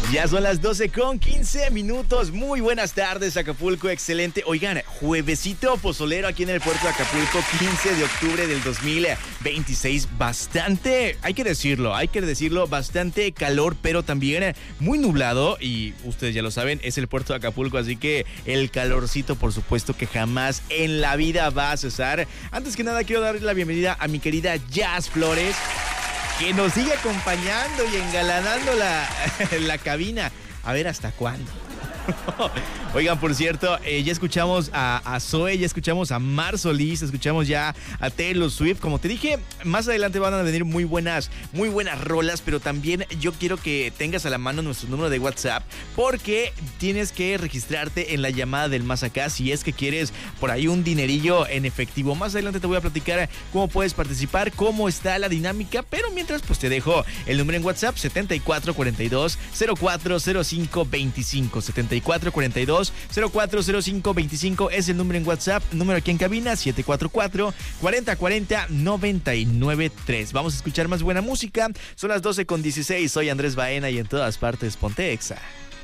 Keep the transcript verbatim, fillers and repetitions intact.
Ya son las doce con quince minutos. Muy buenas tardes, Acapulco. Excelente. Oigan, juevesito pozolero aquí en el puerto de Acapulco, quince de octubre del dos mil veintiséis. Bastante, hay que decirlo, hay que decirlo, bastante calor, pero también muy nublado. Y ustedes ya lo saben, es el puerto de Acapulco, así que el calorcito, por supuesto, que jamás en la vida va a cesar. Antes que nada, quiero darle la bienvenida a mi querida Jazz Flores, que nos sigue acompañando y engalanando la, la cabina. A ver, ¿hasta cuándo? Oigan, por cierto, eh, ya escuchamos a, a Zoe, ya escuchamos a Mar Solís, escuchamos ya a Taylor Swift. Como te dije, más adelante van a venir muy buenas, muy buenas rolas, pero también yo quiero que tengas a la mano nuestro número de WhatsApp, porque tienes que registrarte en la llamada del Más Acá si es que quieres por ahí un dinerillo en efectivo. Más adelante te voy a platicar cómo puedes participar, cómo está la dinámica, pero mientras pues te dejo el número en WhatsApp: setenta y cuatro cuarenta y dos cero cuatro cero cinco veinticinco. setenta y cuatro cuarenta y dos cero cuatro cero cinco veinticinco es el número en WhatsApp. Número aquí en cabina: siete cuatro cuatro cuarenta cuarenta noventa y nueve tres. Vamos a escuchar más buena música. Son las doce con dieciséis. Soy Andrés Baena y en todas partes ponte Exa.